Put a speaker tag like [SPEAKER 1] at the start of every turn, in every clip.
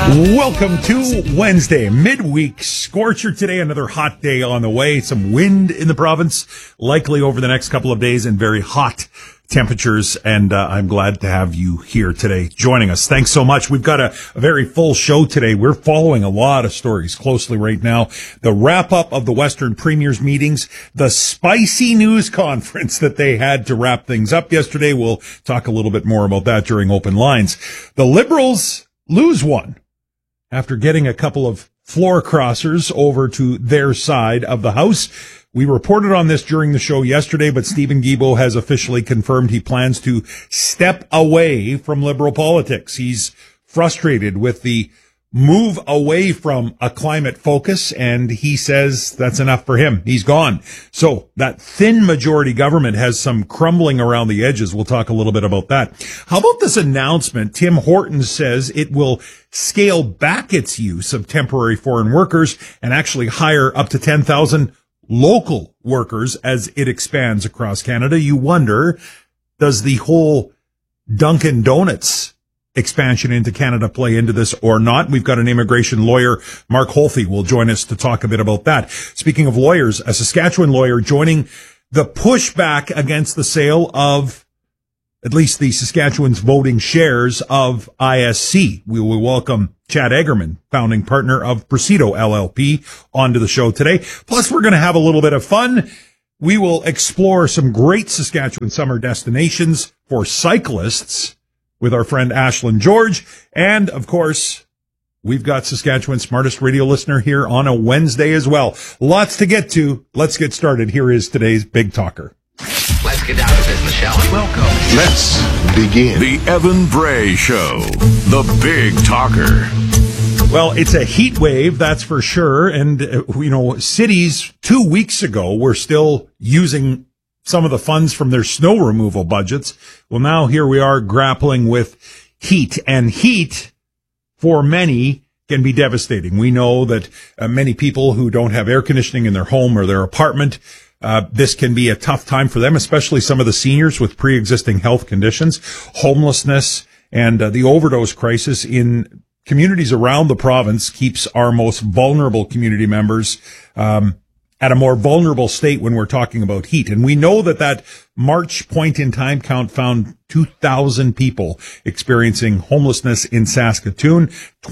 [SPEAKER 1] Welcome to Wednesday, midweek scorcher today. Another hot day on the way. Some wind in the province, likely over the next couple of days, and very hot temperatures. And I'm glad to have you here today joining us. Thanks so much. We've got a very full show today. We're following a lot of stories closely right now. The wrap up of the Western Premier's meetings, the spicy news conference that they had to wrap things up yesterday. We'll talk a little bit more about that during Open Lines. The Liberals lose one after getting a couple of floor crossers over to their side of the House. We reported on this during the show yesterday, but Stephen Guilbeault has officially confirmed he plans to step away from Liberal politics. He's frustrated with the move away from a climate focus, and he says that's enough for him. He's gone. So that thin majority government has some crumbling around the edges. We'll talk a little bit about that. How about this announcement? Tim Hortons says it will scale back its use of temporary foreign workers and actually hire up to 10,000 local workers as it expands across Canada. You wonder, does the whole Dunkin' Donuts expansion into Canada play into this or not? We've got an immigration lawyer, Mark Holthe, will join us to talk a bit about that. Speaking of lawyers, a Saskatchewan lawyer joining the pushback against the sale of at least the Saskatchewan's voting shares of ISC. We will welcome Chad Eggerman, founding partner of Presido LLP, onto the show today. Plus, we're going to have a little bit of fun. We will explore some great Saskatchewan summer destinations for cyclists with our friend Ashlyn George. And, of course, we've got Saskatchewan's smartest radio listener here on a Wednesday as well. Lots to get to. Let's get started. Here is today's Big Talker.
[SPEAKER 2] Let's get down to business, shall we? Welcome.
[SPEAKER 3] Let's begin.
[SPEAKER 4] The Evan Bray Show, the Big Talker.
[SPEAKER 1] Well, it's a heat wave, that's for sure. And, cities 2 weeks ago were still using some of the funds from their snow removal budgets. Well, now here we are grappling with heat, and heat for many can be devastating. We know that many people who don't have air conditioning in their home or their apartment, this can be a tough time for them, especially some of the seniors with pre-existing health conditions. Homelessness and the overdose crisis in communities around the province keeps our most vulnerable community members at a more vulnerable state when we're talking about heat. And we know that March point in time count found 2,000 people experiencing homelessness in Saskatoon.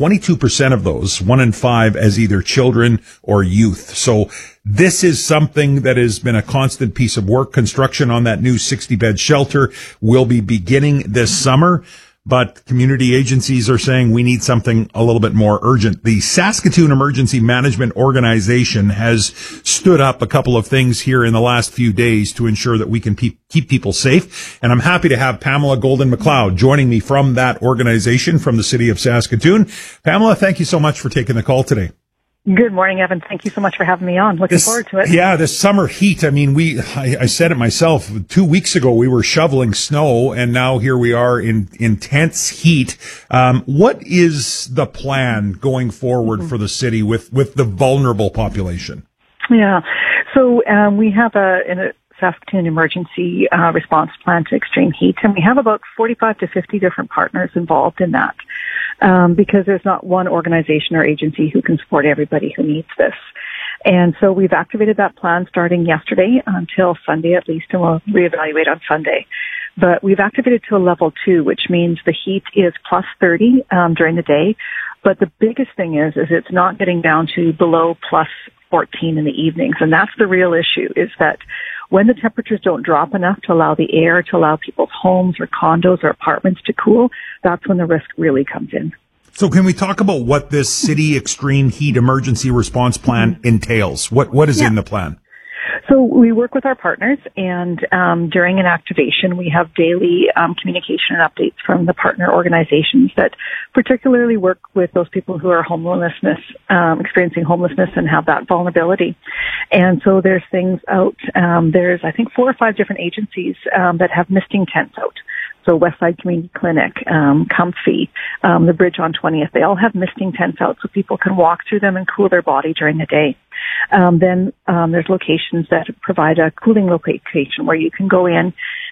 [SPEAKER 1] 22% of those, 1 in 5, as either children or youth. So this is something that has been a constant piece of work. Construction on that new 60-bed shelter will be beginning this summer. But community agencies are saying we need something a little bit more urgent. The Saskatoon Emergency Management Organization has stood up a couple of things here in the last few days to ensure that we can keep people safe. And I'm happy to have Pamela Golden McLeod joining me from that organization from the city of Saskatoon. Pamela, thank you so much for taking the call today.
[SPEAKER 5] Good morning, Evan. Thank you so much for having me on. Looking forward to it.
[SPEAKER 1] Yeah, this summer heat. I mean, I said it myself. 2 weeks ago, we were shoveling snow, and now here we are in intense heat. What is the plan going forward for the city with the vulnerable population?
[SPEAKER 5] Yeah. So we have a Saskatoon emergency response plan to extreme heat, and we have about 45 to 50 different partners involved in that. Because there's not one organization or agency who can support everybody who needs this. And so we've activated that plan starting yesterday until Sunday at least, and we'll reevaluate on Sunday. But we've activated to a level 2, which means the heat is plus 30 during the day. But the biggest thing is it's not getting down to below plus 14 in the evenings. And that's the real issue, is that when the temperatures don't drop enough to allow the air to allow people's homes or condos or apartments to cool, that's when the risk really comes in.
[SPEAKER 1] So can we talk about what this city extreme heat emergency response plan entails? What is in the plan?
[SPEAKER 5] So we work with our partners, and during an activation, we have daily communication and updates from the partner organizations that particularly work with those people who are experiencing homelessness and have that vulnerability. And so there's things out. There's, I think, 4 or 5 different agencies that have misting tents out. So Westside Community Clinic, Comfy, the Bridge on 20th, they all have misting tents out so people can walk through them and cool their body during the day. Then there's locations that provide a cooling location where you can go in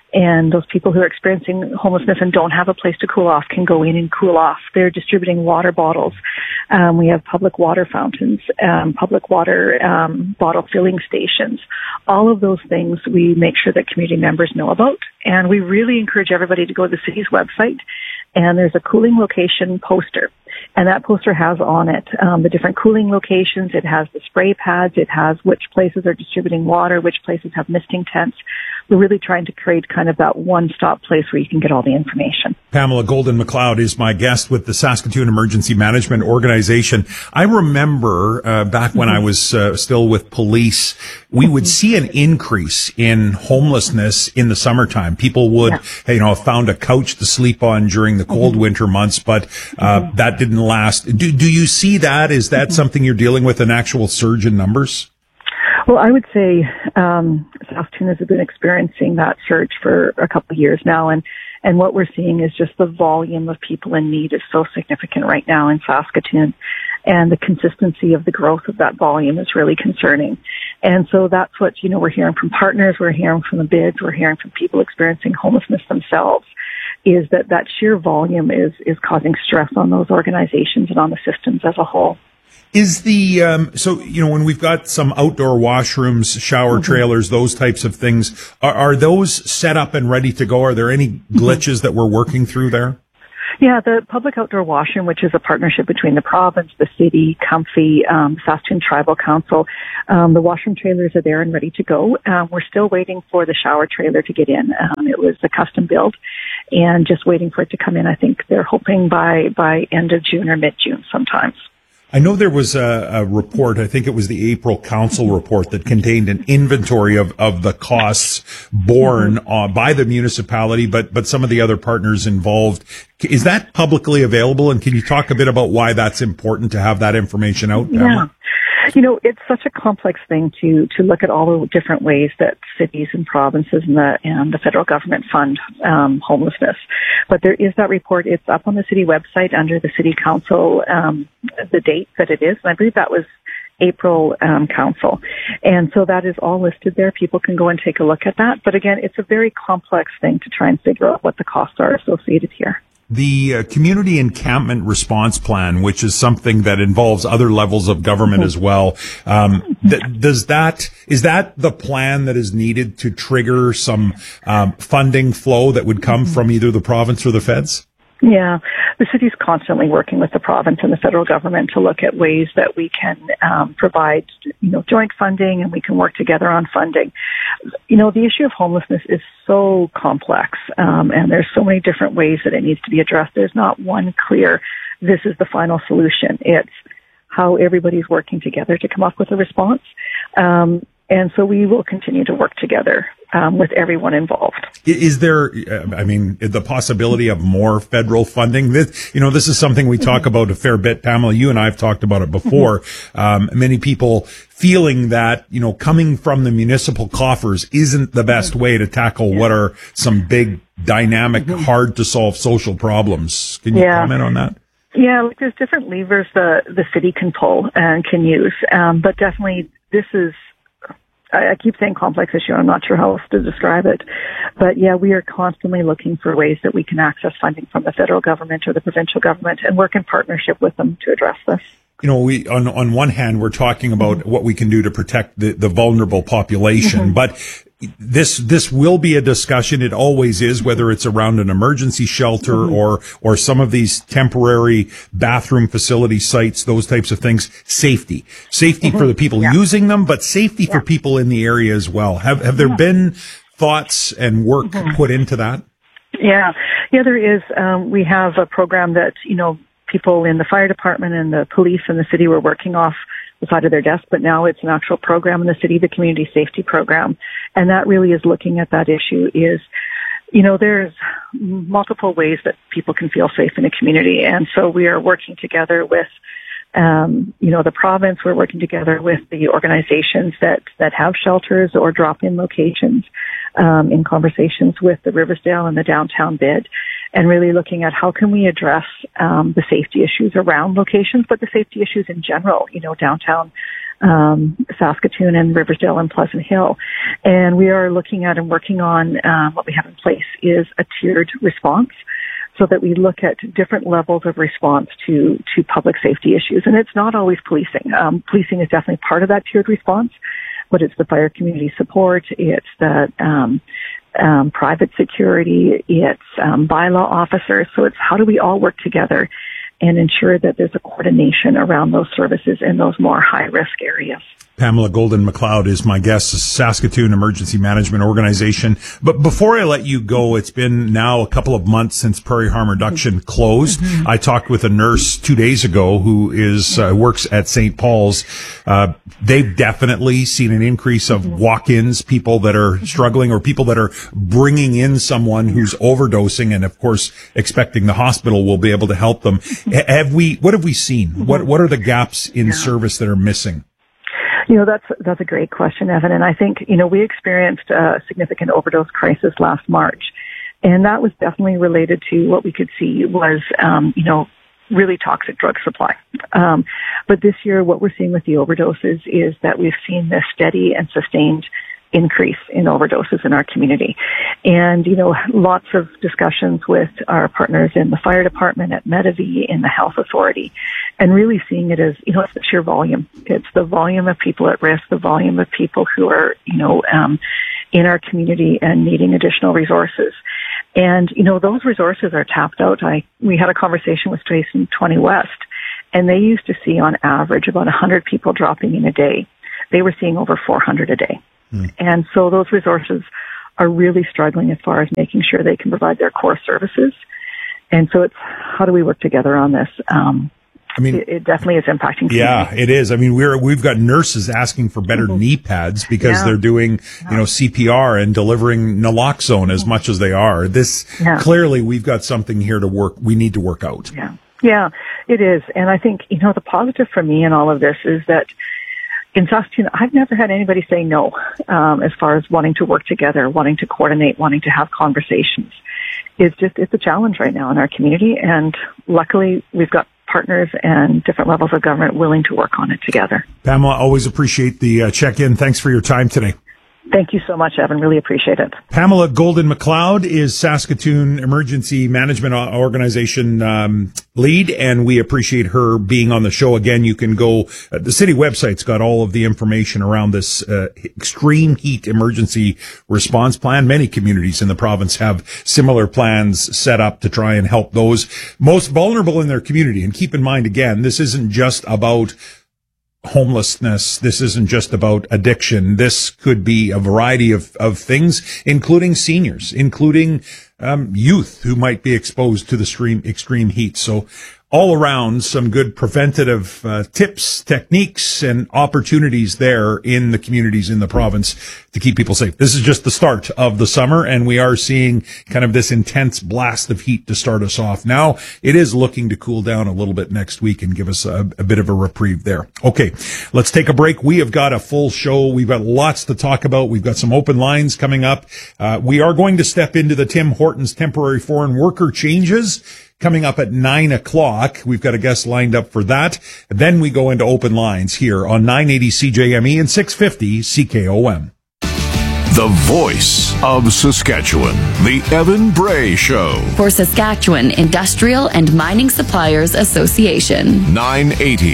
[SPEAKER 5] And those people who are experiencing homelessness and don't have a place to cool off can go in and cool off. They're distributing water bottles. We have public water fountains, public water bottle filling stations. All of those things we make sure that community members know about. And we really encourage everybody to go to the city's website. And there's a cooling location poster. And that poster has on it the different cooling locations. It has the spray pads. It has which places are distributing water, which places have misting tents. We're really trying to create kind of that one-stop place where you can get all the information.
[SPEAKER 1] Pamela Golden-McLeod is my guest with the Saskatoon Emergency Management Organization. I remember back when I was still with police, we would see an increase in homelessness in the summertime. People would, have found a couch to sleep on during the cold winter months, but that didn't last. Do you see that? Is that something you're dealing with, an actual surge in numbers?
[SPEAKER 5] Well, I would say Saskatoon has been experiencing that surge for a couple of years now, and what we're seeing is just the volume of people in need is so significant right now in Saskatoon, and the consistency of the growth of that volume is really concerning. And so that's what, we're hearing from partners, we're hearing from the bids, we're hearing from people experiencing homelessness themselves, is that sheer volume is causing stress on those organizations and on the systems as a whole.
[SPEAKER 1] Is the, when we've got some outdoor washrooms, shower trailers, those types of things, are those set up and ready to go? Are there any glitches that we're working through there?
[SPEAKER 5] Yeah, the public outdoor washroom, which is a partnership between the province, the city, Comfy, Saskatoon Tribal Council, the washroom trailers are there and ready to go. We're still waiting for the shower trailer to get in. It was a custom build and just waiting for it to come in. I think they're hoping by end of June or mid-June sometimes.
[SPEAKER 1] I know there was a report, I think it was the April Council report, that contained an inventory of the costs borne by the municipality, but some of the other partners involved. Is that publicly available? And can you talk a bit about why that's important to have that information out?
[SPEAKER 5] Yeah. It's such a complex thing to look at all the different ways that cities and provinces and the federal government fund homelessness. But there is that report. It's up on the city website under the city council, the date that it is. And I believe that was April council. And so that is all listed there. People can go and take a look at that. But again, it's a very complex thing to try and figure out what the costs are associated here.
[SPEAKER 1] The Community Encampment Response Plan, which is something that involves other levels of government as well, is that the plan that is needed to trigger some funding flow that would come from either the province or the feds?
[SPEAKER 5] Yeah, the city's constantly working with the province and the federal government to look at ways that we can provide, joint funding, and we can work together on funding. The issue of homelessness is so complex, and there's so many different ways that it needs to be addressed. There's not one clear, this is the final solution. It's how everybody's working together to come up with a response. And so we will continue to work together with everyone involved. Is
[SPEAKER 1] there, the possibility of more federal funding? This is something we talk about a fair bit. Pamela, you and I have talked about it before. Many people feeling that, coming from the municipal coffers isn't the best way to tackle what are some big, dynamic, hard to solve social problems. Can you comment on that?
[SPEAKER 5] Yeah, there's different levers the city can pull and can use. But definitely this is, I keep saying complex issue. I'm not sure how else to describe it. But yeah, we are constantly looking for ways that we can access funding from the federal government or the provincial government and work in partnership with them to address this.
[SPEAKER 1] We, on one hand, we're talking about what we can do to protect the vulnerable population, but this will be a discussion. It always is, whether it's around an emergency shelter or some of these temporary bathroom facility sites, those types of things. Safety for the people using them, but safety for people in the area as well. Have there been thoughts and work put into that?
[SPEAKER 5] Yeah, there is. We have a program that, people in the fire department and the police and the city were working off the side of their desk, but now it's an actual program in the city, the community safety program. And that really is looking at that issue is, there's multiple ways that people can feel safe in a community. And so we are working together with, the province. We're working together with the organizations that have shelters or drop-in locations, in conversations with the Riversdale and the downtown bid, and really looking at how can we address the safety issues around locations, but the safety issues in general. Downtown Saskatoon and Riversdale and Pleasant Hill. And we are looking at and working on what we have in place is a tiered response, so that we look at different levels of response to public safety issues. And it's not always policing. Policing is definitely part of that tiered response, but it's the fire community support, it's the private security, it's bylaw officers. So it's how do we all work together and ensure that there's a coordination around those services in those more high-risk areas.
[SPEAKER 1] Pamela Golden McLeod is my guest, Saskatoon Emergency Management Organization. But before I let you go, it's been now a couple of months since Prairie Harm Reduction closed. Mm-hmm. I talked with a nurse 2 days ago who is works at St. Paul's. They've definitely seen an increase of walk-ins, people that are struggling or people that are bringing in someone who's overdosing and, of course, expecting the hospital will be able to help them. What have we seen? What are the gaps in service that are missing?
[SPEAKER 5] That's a great question, Evan. And I think, we experienced a significant overdose crisis last March. And that was definitely related to what we could see was, really toxic drug supply. But this year, what we're seeing with the overdoses is that we've seen this steady and sustained increase in overdoses in our community. And, lots of discussions with our partners in the fire department, at Medavie, in the health authority, and really seeing it as, it's the sheer volume. It's the volume of people at risk, the volume of people who are, in our community and needing additional resources. And, those resources are tapped out. We had a conversation with Tracy 20 West, and they used to see on average about 100 people dropping in a day. They were seeing over 400 a day. And so those resources are really struggling as far as making sure they can provide their core services. And so it's how do we work together on this? It definitely is impacting community.
[SPEAKER 1] Yeah, it is. We've got nurses asking for better knee pads because they're doing, CPR and delivering naloxone as much as they are. Clearly we've got something here we need to work out.
[SPEAKER 5] Yeah, it is. And I think, the positive for me in all of this is that in Saskatoon, I've never had anybody say no, as far as wanting to work together, wanting to coordinate, wanting to have conversations. It's a challenge right now in our community, and luckily we've got partners and different levels of government willing to work on it together.
[SPEAKER 1] Pamela, always appreciate the check-in. Thanks for your time today.
[SPEAKER 5] Thank you so much, Evan. Really appreciate it.
[SPEAKER 1] Pamela Golden McLeod is Saskatoon Emergency Management Organization lead, and we appreciate her being on the show. Again, you can go, the city website's got all of the information around this extreme heat emergency response plan. Many communities in the province have similar plans set up to try and help those most vulnerable in their community. And keep in mind, again, this isn't just about homelessness. This isn't just about addiction. This could be a variety of things, including seniors, including youth who might be exposed to the extreme heat. So all around, some good preventative tips, techniques, and opportunities there in the communities in the province to keep people safe. This is just the start of the summer, and we are seeing kind of this intense blast of heat to start us off. Now, it is looking to cool down a little bit next week and give us a bit of a reprieve there. Okay, let's take a break. We have got a full show. We've got lots to talk about. We've got some open lines coming up. We are going to step into the Tim Hortons temporary foreign worker changes coming up at 9 o'clock. We've got a guest lined up for that. And then we go into open lines here on 980 CJME and 650 CKOM.
[SPEAKER 4] The voice of Saskatchewan, the Evan Bray Show.
[SPEAKER 3] For Saskatchewan Industrial and Mining Suppliers Association.
[SPEAKER 4] 980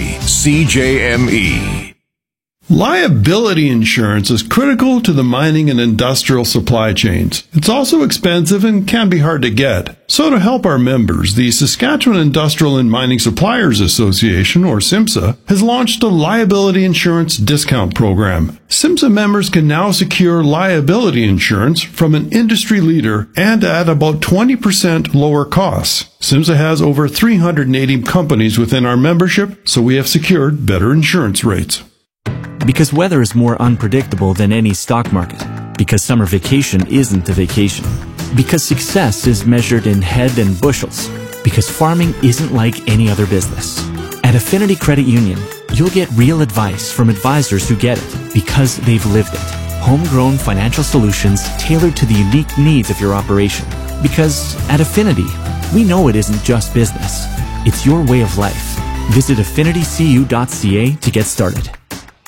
[SPEAKER 4] CJME.
[SPEAKER 6] Liability insurance is critical to the mining and industrial supply chains. It's also expensive and can be hard to get. So to help our members, the Saskatchewan Industrial and Mining Suppliers Association, or SIMSA, has launched a liability insurance discount program. SIMSA members can now secure liability insurance from an industry leader and at about 20% lower costs. SIMSA has over 380 companies within our membership, so we have secured better insurance rates.
[SPEAKER 7] Because weather is more unpredictable than any stock market. Because summer vacation isn't a vacation. Because success is measured in head and bushels. Because farming isn't like any other business. At Affinity Credit Union, you'll get real advice from advisors who get it because they've lived it. Homegrown financial solutions tailored to the unique needs of your operation. Because at Affinity, we know it isn't just business. It's your way of life. Visit affinitycu.ca to get started.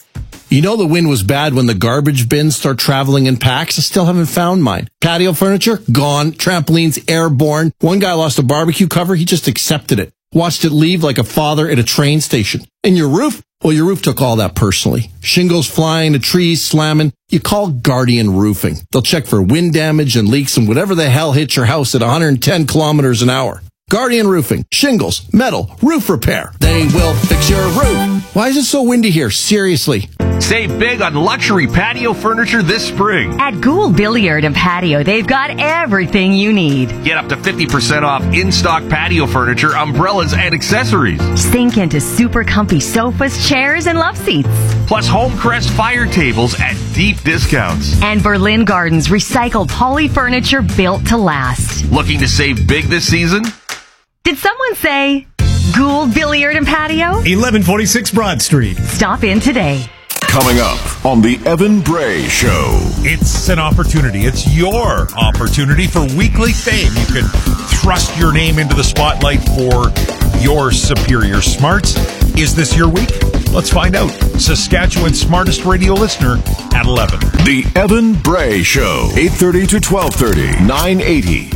[SPEAKER 8] You know the wind was bad when the garbage bins start traveling in packs. I still haven't found mine. Patio furniture? Gone. Trampolines? Airborne. One guy lost a barbecue cover. He just accepted it. Watched it leave like a father at a train station. And your roof? Well, your roof took all that personally. Shingles flying, the trees slamming. You call Guardian Roofing. They'll check for wind damage and leaks and whatever the hell hits your house at 110 kilometers an hour. Guardian Roofing. Shingles, metal, roof repair. They will fix your roof. Why is it so windy here? Seriously.
[SPEAKER 2] Save big on luxury patio furniture this spring.
[SPEAKER 9] At Gould Billiard and Patio, they've got everything you need.
[SPEAKER 2] Get up to 50% off in-stock patio furniture, umbrellas, and accessories.
[SPEAKER 9] Sink into super comfy sofas, chairs, and love seats.
[SPEAKER 2] Plus Homecrest fire tables at deep discounts.
[SPEAKER 9] And Berlin Gardens recycled poly furniture built to last.
[SPEAKER 2] Looking to save big this season?
[SPEAKER 9] Did someone say Gould Billiard and Patio?
[SPEAKER 10] 1146 Broad Street.
[SPEAKER 9] Stop in today.
[SPEAKER 4] Coming up on the Evan Bray Show.
[SPEAKER 1] It's an opportunity. It's your opportunity for weekly fame. You can thrust your name into the spotlight for your superior smarts. Is this your week? Let's find out. Saskatchewan's smartest radio listener at 11.
[SPEAKER 4] The Evan Bray Show. 8:30 to 12:30. 980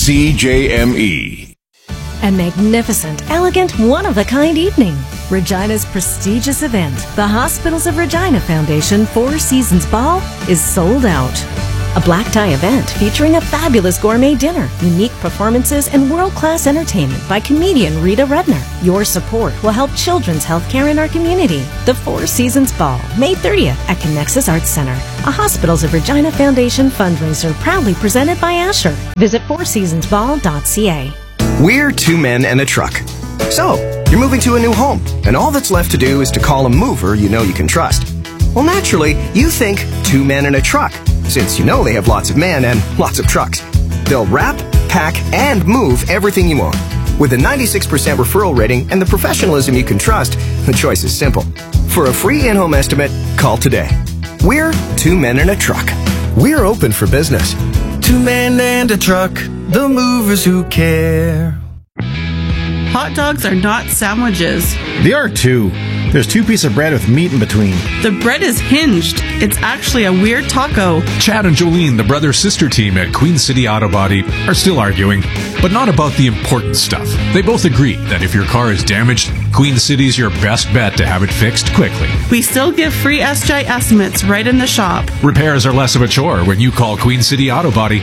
[SPEAKER 4] CJME.
[SPEAKER 11] A magnificent, elegant, one-of-a-kind evening. Regina's prestigious event, the Hospitals of Regina Foundation Four Seasons Ball, is sold out. A black tie event featuring a fabulous gourmet dinner, unique performances, and world-class entertainment by comedian Rita Rudner. Your support will help children's health care in our community. The Four Seasons Ball, May 30th at Connexus Arts Center, a Hospitals of Regina Foundation fundraiser proudly presented by Asher. Visit fourseasonsball.ca.
[SPEAKER 12] We're two men and a truck. So, you're moving to a new home, and all that's left to do is to call a mover you know you can trust. Well, naturally, you think two men and a truck, since you know they have lots of men and lots of trucks. They'll wrap, pack, and move everything you own. With a 96% referral rating and the professionalism you can trust, the choice is simple. For a free in-home estimate, call today. We're two men and a truck. We're open for business.
[SPEAKER 13] Two men and a truck, the movers who care.
[SPEAKER 14] Hot dogs are not sandwiches.
[SPEAKER 10] They are too. There's two pieces of bread with meat in between.
[SPEAKER 14] The bread is hinged. It's actually a weird taco.
[SPEAKER 15] Chad and Jolene, the brother-sister team at Queen City Auto Body, are still arguing, but not about the important stuff. They both agree that if your car is damaged, Queen City's your best bet to have it fixed quickly.
[SPEAKER 14] We still give free SJ estimates right in the shop.
[SPEAKER 15] Repairs are less of a chore when you call Queen City Auto Body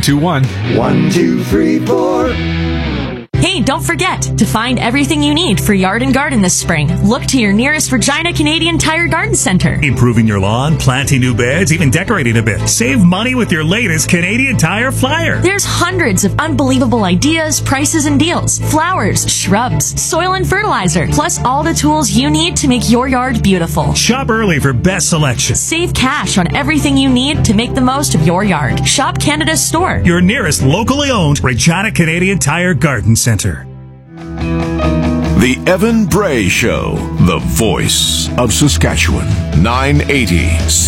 [SPEAKER 15] 721-1234.
[SPEAKER 16] Hey, don't forget to find everything you need for yard and garden this spring. Look to your nearest Regina Canadian Tire Garden Center.
[SPEAKER 17] Improving your lawn, planting new beds, even decorating a bit. Save money with your latest Canadian Tire flyer.
[SPEAKER 16] There's hundreds of unbelievable ideas, prices, and deals. Flowers, shrubs, soil and fertilizer, plus all the tools you need to make your yard beautiful.
[SPEAKER 17] Shop early for best selection.
[SPEAKER 16] Save cash on everything you need to make the most of your yard. Shop Canada's store.
[SPEAKER 17] Your nearest locally owned Regina Canadian Tire Garden Center.
[SPEAKER 4] The Evan Bray Show, the voice of Saskatchewan. 980